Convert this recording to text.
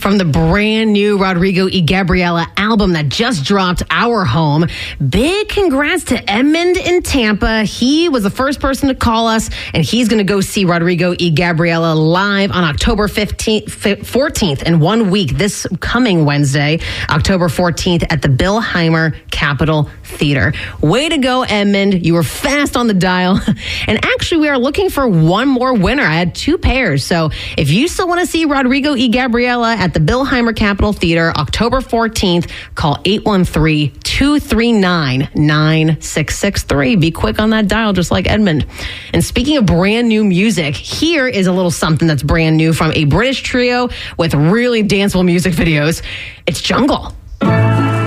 From the brand new Rodrigo y Gabriela album that just dropped, Our Home, big congrats to Edmund in Tampa. He was the first person to call us, and he's going to go see Rodrigo y Gabriela live on October 14th in 1 week, this coming Wednesday, October 14th at the Bill Heimer Capitol Theater. Way to go, Edmund. You were fast on the dial. And actually, we are looking for one more winner. I had two pairs. So if you still want to see Rodrigo y Gabriela at the Bill Heimer Capitol Theater, October 14th, call 813-239-9663. Be quick on that dial, just like Edmund. And speaking of brand new music, here is a little something that's brand new from a British trio with really danceable music videos. It's Jungle.